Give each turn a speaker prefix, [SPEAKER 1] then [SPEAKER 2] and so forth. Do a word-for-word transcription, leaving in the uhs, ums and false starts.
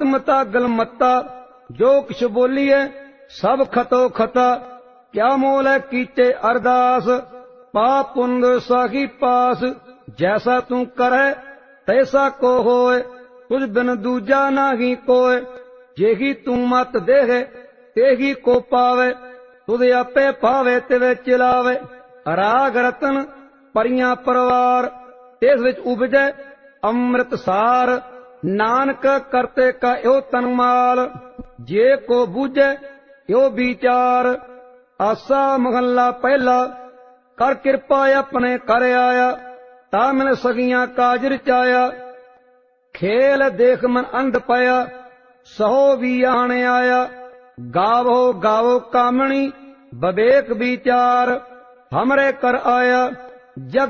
[SPEAKER 1] ਮਤ ਮਤਾ ਗਲਮੱਤਾ ਜੋ ਕਿਛ ਬੋਲੀਏ ਸਭ ਖਤੋ ਖਤਾ ਕਿਆ ਮੋਲ ਹੈ ਕੀਤੇ ਅਰਦਾਸ ਪਾਪ ਪੁੰਨ ਸਾਖੀ ਪਾਸ ਜੈਸਾ ਤੂੰ ਕਰੈ ਤੈਸਾ ਕੋ ਹੋਏ ਤੁਝ ਬਿਨ ਦੂਜਾ ਨਾਹੀ ਕੋਇ ਜੇਹੀ ਤੂੰ ਮਤ ਦੇਹਿ ਤੇਹੀ ਕੋ ਪਾਵੇ ਤੁਧ ਆਪੇ ਭਾਵੇ ਤਿਵੇਂ ਚਲਾਵੇ ਰਾਗ ਰਤਨ ਪਰੀਆਂ ਪਰਵਾਰ ਇਸ ਵਿੱਚ ਉਪਜੈ ਅੰਮ੍ਰਿਤ ਸਾਰ ਨਾਨਕ ਕਰਤੇ ਕਾ ਇਹੋ ਤਨਮਾਲ ਜੇ ਕੋ ਬੂਝੈ ਇਹੋ ਵਿਚਾਰ ਆਸਾ ਮਹੱਲਾ ਪਹਿਲਾ ਕਰ ਕਿਰਪਾ ਆਪਣੇ ਕਰ ਆਇਆ ਤਾ ਮਿਲ ਸਗੀਆਂ ਕਾਜ ਰਚਾਇਆ ਖੇਲ ਦੇਖ ਮਨ ਅੰਧ ਪਿਆ ਸਹੋ ਵੀ ਆਣ ਆਇਆ ਗਾਵੋ ਗਾਵੋ ਕਾਮਣੀ ਵਿਵੇਕ ਵਿਚਾਰ ਹਮਰੇ ਕਰ ਆਇਆ ਜਗ